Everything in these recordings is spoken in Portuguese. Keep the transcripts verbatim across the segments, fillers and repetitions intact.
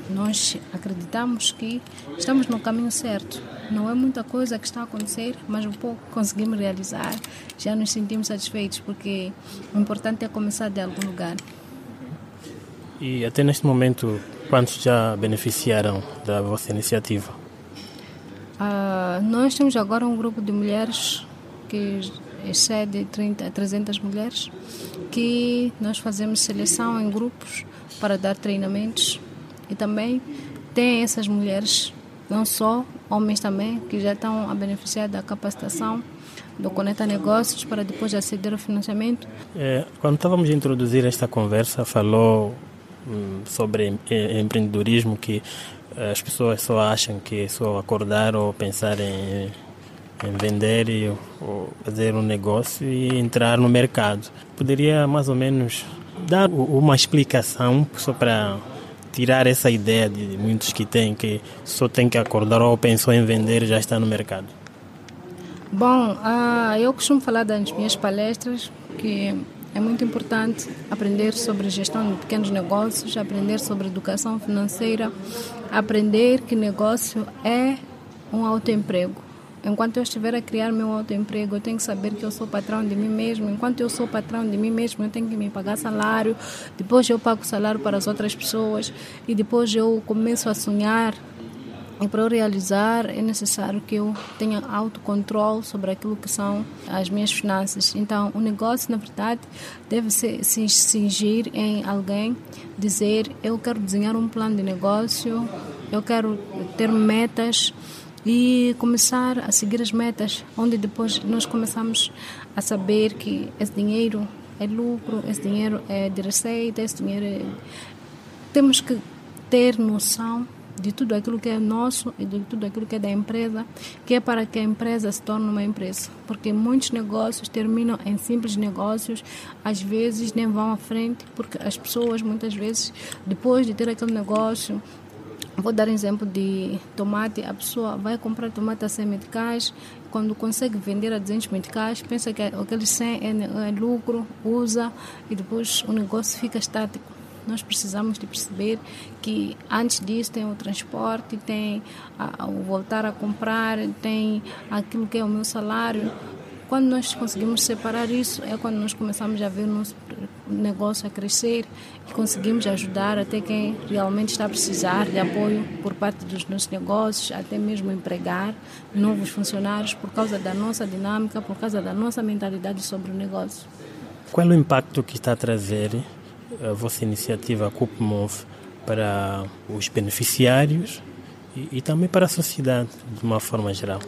nós acreditamos que estamos no caminho certo. Não é muita coisa que está a acontecer, mas o pouco que conseguimos realizar, já nos sentimos satisfeitos, porque o importante é começar de algum lugar. E até neste momento, quantos já beneficiaram da vossa iniciativa? Uh, nós temos agora um grupo de mulheres que excede trinta a trezentas mulheres, que nós fazemos seleção em grupos para dar treinamentos, e também tem essas mulheres, não só homens também, que já estão a beneficiar da capacitação do Conecta Negócios para depois aceder ao financiamento. É, quando estávamos a introduzir esta conversa, falou hum, sobre eh, empreendedorismo, que as pessoas só acham que é só acordar ou pensar em, em vender e, ou fazer um negócio e entrar no mercado. Poderia mais ou menos dar uma explicação só para tirar essa ideia de muitos que têm que só tem que acordar ou pensou em vender e já está no mercado? Bom, uh, eu costumo falar das minhas palestras que é muito importante aprender sobre gestão de pequenos negócios, aprender sobre educação financeira, aprender que negócio é um autoemprego. Enquanto eu estiver a criar meu autoemprego, eu tenho que saber que eu sou patrão de mim mesmo. Enquanto eu sou patrão de mim mesmo, eu tenho que me pagar salário. Depois eu pago salário para as outras pessoas. E depois eu começo a sonhar. E para eu realizar, é necessário que eu tenha autocontrole sobre aquilo que são as minhas finanças. Então, o negócio, na verdade, deve se, se cingir em alguém, dizer, eu quero desenhar um plano de negócio, eu quero ter metas, e começar a seguir as metas, onde depois nós começamos a saber que esse dinheiro é lucro, esse dinheiro é de receita, esse dinheiro é... Temos que ter noção de tudo aquilo que é nosso e de tudo aquilo que é da empresa, que é para que a empresa se torne uma empresa. Porque muitos negócios terminam em simples negócios, às vezes nem vão à frente, porque as pessoas muitas vezes, depois de ter aquele negócio, vou dar um exemplo de tomate, a pessoa vai comprar tomate a cem meticais, quando consegue vender a duzentos meticais, pensa que aquele cem é, é lucro, usa e depois o negócio fica estático. Nós precisamos de perceber que antes disso tem o transporte, tem a, o voltar a comprar, tem aquilo que é o meu salário. Quando nós conseguimos separar isso, é quando nós começamos a ver o nosso negócio a crescer e conseguimos ajudar até quem realmente está a precisar de apoio por parte dos nossos negócios, até mesmo empregar novos funcionários por causa da nossa dinâmica, por causa da nossa mentalidade sobre o negócio. Qual é o impacto que está a trazer a vossa iniciativa CoopMove para os beneficiários e, e também para a sociedade de uma forma geral?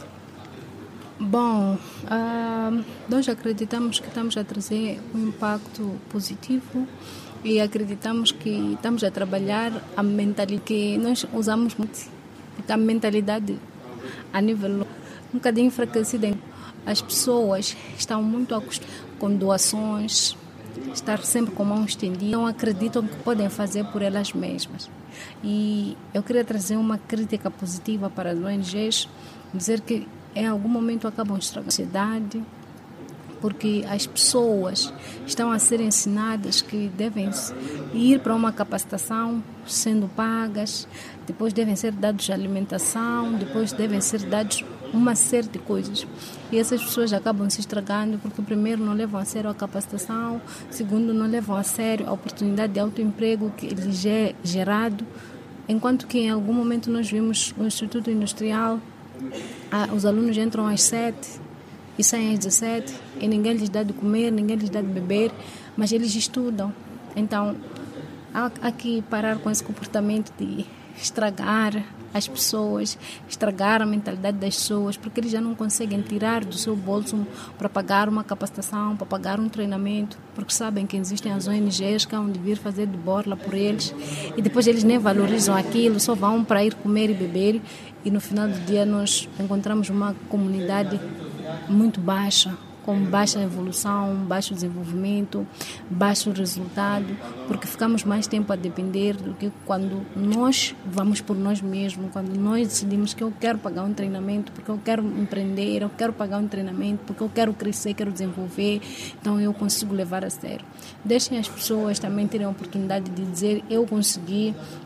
Bom, uh, nós acreditamos que estamos a trazer um impacto positivo e acreditamos que estamos a trabalhar a mentalidade que nós usamos muito, porque a mentalidade a nível um bocadinho enfraquecida. As pessoas estão muito acostumadas com doações, estar sempre com a mão estendida, não acreditam que podem fazer por elas mesmas. E eu queria trazer uma crítica positiva para as O N Gs, dizer que em algum momento acabam estragando a sociedade, porque as pessoas estão a ser ensinadas que devem ir para uma capacitação sendo pagas, depois devem ser dados alimentação, depois devem ser dados uma série de coisas. E essas pessoas acabam se estragando porque, primeiro, não levam a sério a capacitação, segundo, não levam a sério a oportunidade de autoemprego que lhes é gerado, enquanto que em algum momento nós vimos o Instituto Industrial, ah, os alunos entram às sete e saem às dezessete e ninguém lhes dá de comer, ninguém lhes dá de beber, mas eles estudam. Então, há, há que parar com esse comportamento de estragar as pessoas, estragar a mentalidade das pessoas, porque eles já não conseguem tirar do seu bolso para pagar uma capacitação, para pagar um treinamento, porque sabem que existem as O N Gs que vão vir fazer de borla por eles, e depois eles nem valorizam aquilo, só vão para ir comer e beber, e no final do dia nós encontramos uma comunidade muito baixa, com baixa evolução, baixo desenvolvimento, baixo resultado, porque ficamos mais tempo a depender do que quando nós vamos por nós mesmos, quando nós decidimos que eu quero pagar um treinamento, porque eu quero empreender, eu quero pagar um treinamento, porque eu quero crescer, quero desenvolver, então eu consigo levar a sério. Deixem as pessoas também terem a oportunidade de dizer, eu consegui,